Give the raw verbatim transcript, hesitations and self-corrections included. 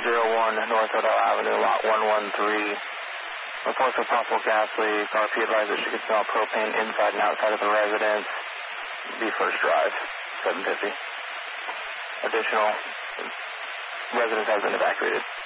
zero one North Odell Avenue, lot one one three. Report for possible gas leak. R P advised that she could smell propane inside and outside of the residence. Be first drive, seven fifty. Additional residents have been evacuated.